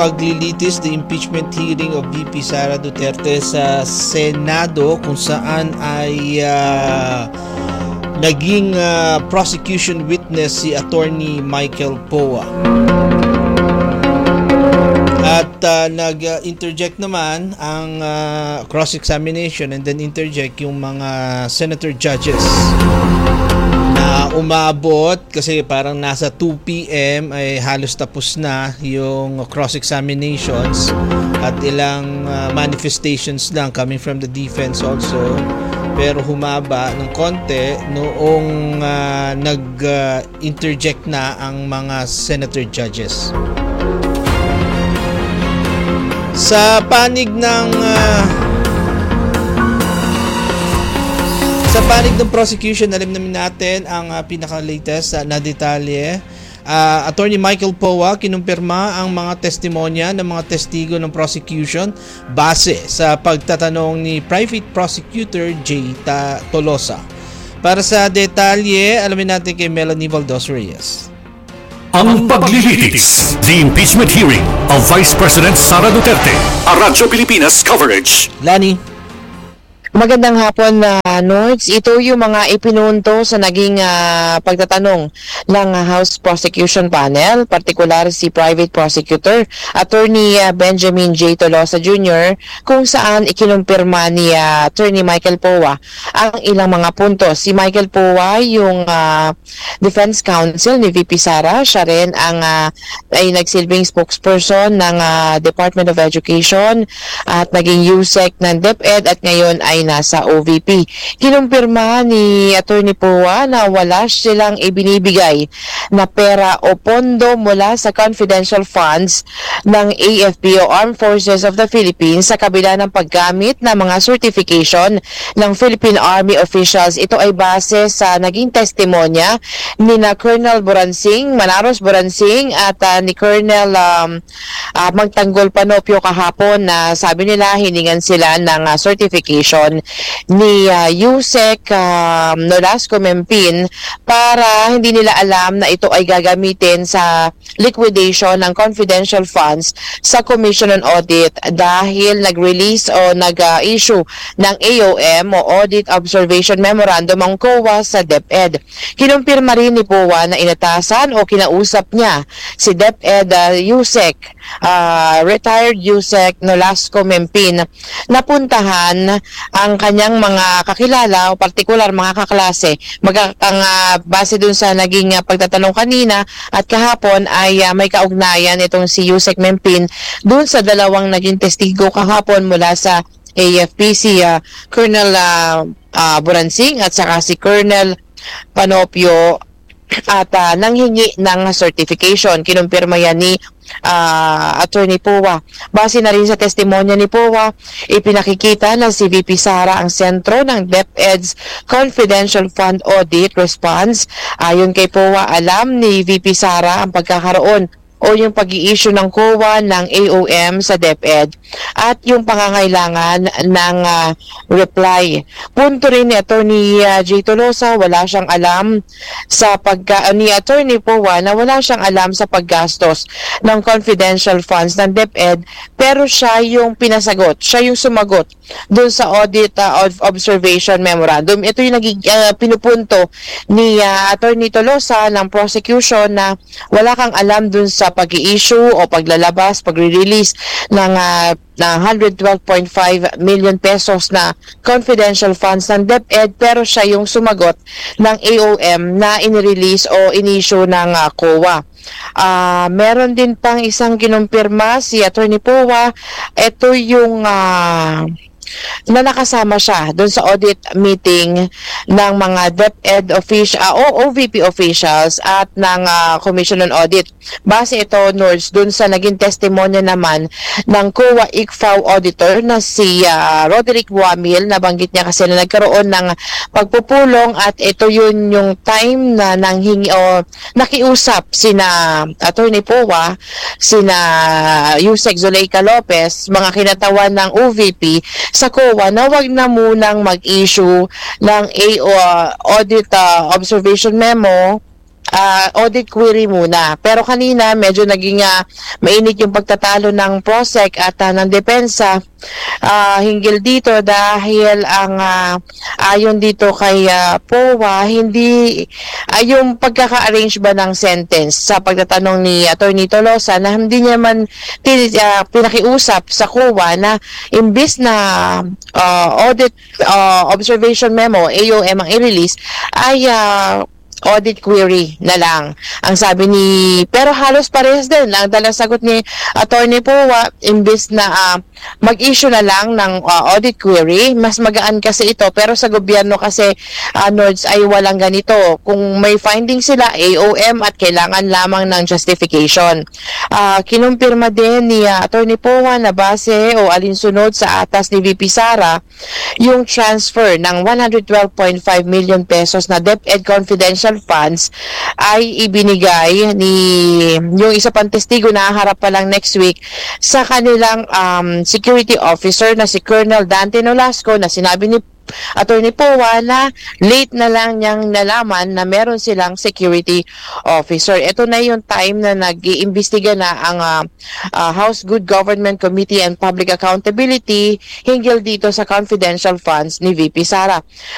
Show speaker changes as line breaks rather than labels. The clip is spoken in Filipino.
paglilitis the impeachment hearing of VP Sara Duterte sa Senado kung saan ay naging prosecution witness si Attorney Michael Poa. At nag-interject naman ang cross-examination and then interject yung mga senator judges na umabot kasi parang nasa 2 p.m. ay halos tapos na yung cross-examinations at ilang manifestations lang coming from the defense also, pero humaba ng konti noong nag-interject na ang mga senator judges. Sa panig ng prosecution, alam namin natin ang pinaka-latest na detalye. Attorney Michael Poa kinumpirma ang mga testimonya ng mga testigo ng prosecution base sa pagtatanong ni Private Prosecutor J. Tolosa. Para sa detalye, alamin natin kay Melanie Valdos Reyes.
Ang paglilitis, the impeachment hearing of Vice President Sara Duterte. A Radyo Pilipinas coverage.
Lani.
Magandang hapon na Nords. Ito yung mga ipinunto sa naging pagtatanong ng House Prosecution Panel, partikular si Private Prosecutor Attorney Benjamin J. Tolosa Jr., kung saan ikinumpirma ni Attorney Michael Poa ang ilang mga puntos. Si Michael Poa, yung Defense Counsel ni VP Sara, siya rin ang ay nagsilbing spokesperson ng Department of Education at naging USEC ng DepEd at ngayon ay nasa OVP. Kinumpirma ni Attorney Poa na wala silang ibinibigay na pera o pondo mula sa confidential funds ng AFP o Armed Forces of the Philippines sa kabila ng paggamit ng mga certification ng Philippine Army officials. Ito ay base sa naging testimonya ni na Colonel Buransing, Manaros Buransing at ni Colonel Magtanggol Panopio kahapon na sabi nila hiningan sila ng certification ni USEC Nolasco Mempin para hindi nila alam na ito ay gagamitin sa liquidation ng confidential funds sa Commission on Audit dahil nag-release o nag-issue ng AOM o Audit Observation Memorandum ang COA sa DepEd. Kinumpirma rin ni Poa na inatasan o kinausap niya si DepEd USEC, retired USEC Nolasco Mempin, napuntahan ang kanyang mga kakilala o partikular mga kaklase base dun sa naging pagtatanong kanina at kahapon ay may kaugnayan itong si USEC Mempin dun sa dalawang naging testigo kahapon mula sa AFP, si Colonel Buransing at saka si Colonel Panopio at nanghingi ng certification. Kinumpirma yan ni Attorney Poa. Base na rin sa testimonya ni Poa, ipinakikita na si VP Sara ang sentro ng DepEd's Confidential Fund Audit Response. Ayon kay Poa, alam ni VP Sara ang pagkakaroon o yung pag-i-issue ng COA ng AOM sa DepEd at yung pangangailangan ng reply. Punto rin ni Attorney J. Tolosa, wala siyang alam sa ni Attorney Poa na wala siyang alam sa paggastos ng confidential funds ng DepEd, pero siya yung pinasagot, siya yung sumagot doon sa Audit Observation Memorandum. Ito yung pinupunto ni Attorney Tolosa ng prosecution na wala kang alam doon sa pag-i-issue o paglalabas, pag-release ng 112.5 million pesos na confidential funds ng DepEd, pero siya yung sumagot ng AOM na inirelease o in-issue ng COA. Meron din pang isang kinumpirma si Attorney Poa. Ito yung na nakasama siya doon sa audit meeting ng mga DepEd o OVP officials at ng Commission on Audit. Base ito, Nords, doon sa naging testimonya naman ng COA ICFAO auditor na si Roderick Wamil. Nabanggit niya kasi na nagkaroon ng pagpupulong at ito yun yung time na nakiusap sina Attorney Poa, sina Yusek Zuleika Lopez, mga kinatawan ng OVP sa COA na wag na munang mag-issue ng Audit Observation Memo audit query muna. Pero kanina medyo naging mainit yung pagtatalo ng PROSEC at ng depensa hinggil dito dahil ang ayon dito kay POA, hindi yung pagkaka-arrange ba ng sentence sa pagtatanong ni Attorney Tolosa na hindi niya man pinakiusap sa COA na imbis na audit observation memo, AOM ang i-release, ay audit query na lang. Ang sabi pero halos parehas din. Ang dalang sagot ni Attorney Powa, imbis na mag-issue na lang ng audit query, mas magaan kasi ito. Pero sa gobyerno kasi, NORDS ay walang ganito. Kung may finding sila, AOM at kailangan lamang ng justification. Kinumpirma din ni Attorney Powa na base o alinsunod sa atas ni VP Sara, yung transfer ng 112.5 million pesos na DepEd confidential funds ay ibinigay ni yung isa pang testigo na harap pa lang next week sa kanilang security officer na si Colonel Dante Nolasco, na sinabi ni Attorney Powa na late na lang niyang nalaman na meron silang security officer. Ito na yung time na nag-iimbestiga na ang House Good Government Committee and Public Accountability hinggil dito sa confidential funds ni VP Sara.